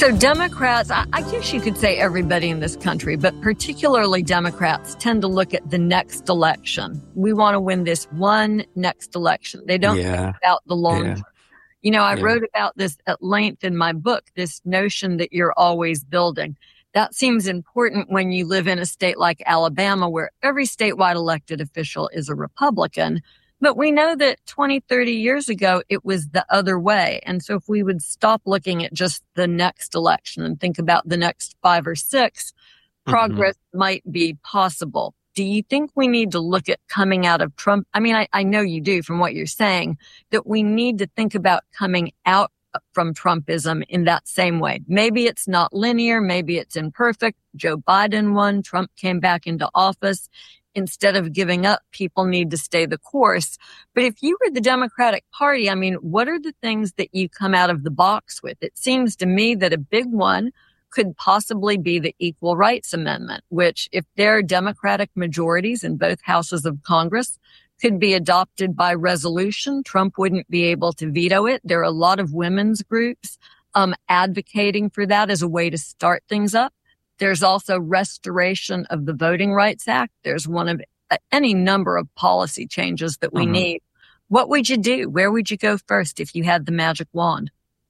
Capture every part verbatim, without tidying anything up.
So Democrats, I, I guess you could say everybody in this country, but particularly Democrats tend to look at the next election. We want to win this one next election. They don't Yeah. think about the long Yeah. term. You know, I Yeah. wrote about this at length in my book, this notion that you're always building. That seems important when you live in a state like Alabama, where every statewide elected official is a Republican. But we know that twenty, thirty years ago, it was the other way. And so if we would stop looking at just the next election and think about the next five or six, progress mm-hmm. might be possible. Do you think we need to look at coming out of Trump? I mean, I, I know you do from what you're saying, that we need to think about coming out from Trumpism in that same way. Maybe it's not linear. Maybe it's imperfect. Joe Biden won. Trump came back into office. Instead of giving up, people need to stay the course. But if you were the Democratic Party, I mean, what are the things that you come out of the box with? It seems to me that a big one could possibly be the Equal Rights Amendment, which, if there are Democratic majorities in both houses of Congress, could be adopted by resolution. Trump wouldn't be able to veto it. There are a lot of women's groups um, advocating for that as a way to start things up. There's also restoration of the Voting Rights Act. There's one of uh, any number of policy changes that we mm-hmm. need. What would you do? Where would you go first if you had the magic wand?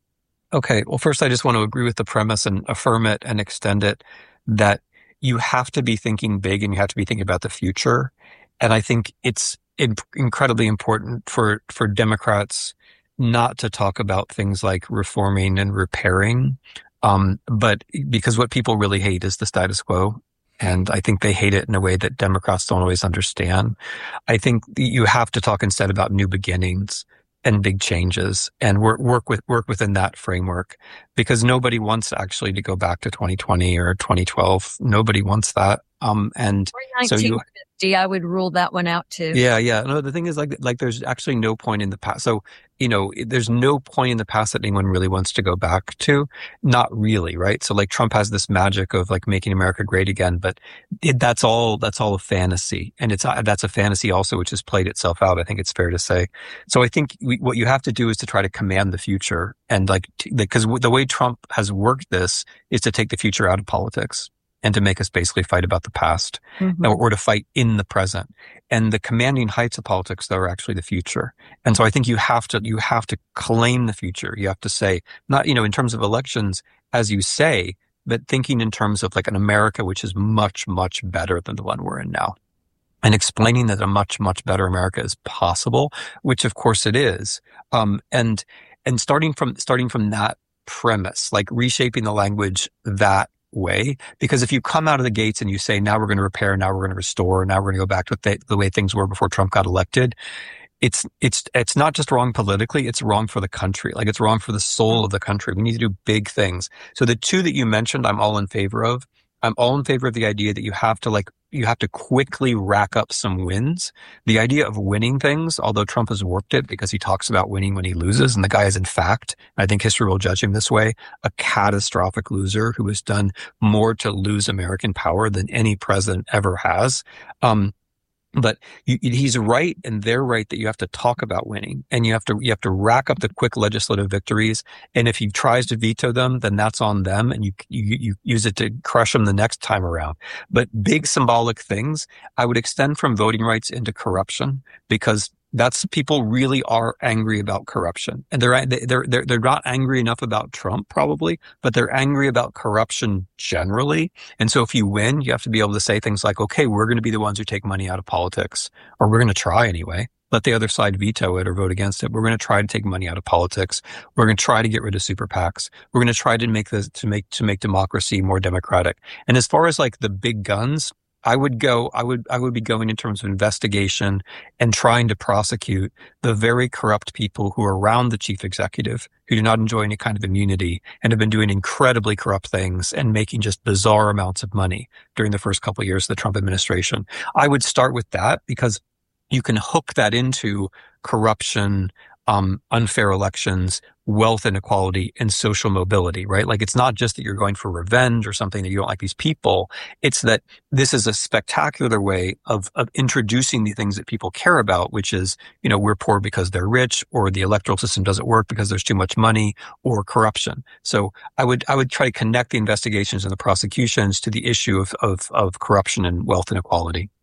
Okay. Well, first, I just want to agree with the premise and affirm it and extend it that you have to be thinking big and you have to be thinking about the future. And I think it's in- incredibly important for, for Democrats not to talk about things like reforming and repairing. Um, but because what people really hate is the status quo. And I think they hate it in a way that Democrats don't always understand. I think you have to talk instead about new beginnings and big changes and work, work with, work within that framework, because nobody wants actually to go back to twenty twenty or twenty twelve. Nobody wants that. Um, and so you, I would rule that one out too. Yeah. Yeah. No, the thing is like, like there's actually no point in the past. So, you know, there's no point in the past that anyone really wants to go back to. Not really. Right. So like Trump has this magic of like making America great again, but it, that's all, that's all a fantasy. And it's, that's a fantasy also, which has played itself out. I think it's fair to say. So I think we, what you have to do is to try to command the future. And like, because the way Trump has worked this is to take the future out of politics and to make us basically fight about the past mm-hmm. or, or to fight in the present. And the commanding heights of politics, though, are actually the future. And so I think you have to, you have to claim the future. You have to say, not, you know, in terms of elections, as you say, but thinking in terms of like an America which is much, much better than the one we're in now. And explaining that a much, much better America is possible, which of course it is. Um, and, and starting from, starting from that premise, like reshaping the language that way, because if you come out of the gates and you say, now we're going to repair, now we're going to restore, now we're going to go back to the, the way things were before Trump got elected, it's, it's, it's not just wrong politically, it's wrong for the country. Like it's wrong for the soul of the country. We need to do big things. So the two that you mentioned, I'm all in favor of. I'm all in favor of the idea that you have to like, you have to quickly rack up some wins. The idea of winning things, although Trump has warped it because he talks about winning when he loses, and the guy is in fact, I think history will judge him this way, a catastrophic loser who has done more to lose American power than any president ever has. Um, But you, he's right, and they're right that you have to talk about winning, and you have to you have to rack up the quick legislative victories. And if he tries to veto them, then that's on them, and you you, you use it to crush them the next time around. But big symbolic things, I would extend from voting rights into corruption, because that's people really are angry about corruption, and they're they're they're they're not angry enough about Trump probably, but they're angry about corruption generally. And so if you win, you have to be able to say things like, "Okay, we're going to be the ones who take money out of politics, or we're going to try anyway. Let the other side veto it or vote against it. We're going to try to take money out of politics. We're going to try to get rid of super PACs. We're going to try to make the to make to make democracy more democratic." And as far as like the big guns, I would go, I would, I would be going in terms of investigation and trying to prosecute the very corrupt people who are around the chief executive, who do not enjoy any kind of immunity and have been doing incredibly corrupt things and making just bizarre amounts of money during the first couple of years of the Trump administration. I would start with that because you can hook that into corruption, um, unfair elections, wealth inequality, and social mobility, right? Like, it's not just that you're going for revenge or something that you don't like these people. It's that this is a spectacular way of, of introducing the things that people care about, which is, you know, we're poor because they're rich, or the electoral system doesn't work because there's too much money, or corruption. So I would, I would try to connect the investigations and the prosecutions to the issue of, of, of corruption and wealth inequality.